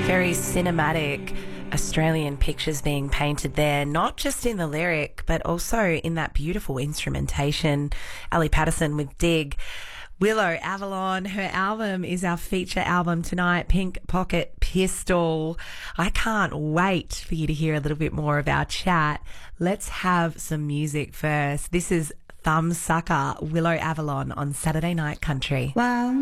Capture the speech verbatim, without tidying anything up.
Very cinematic Australian pictures being painted there, not just in the lyric, but also in that beautiful instrumentation. Ali Patterson with Dig. Willow Avalon, her album is our feature album tonight, Pink Pocket Pistol. I can't wait for you to hear a little bit more of our chat. Let's have some music first. This is Thumbsucker, Willow Avalon on Saturday Night Country. Wow.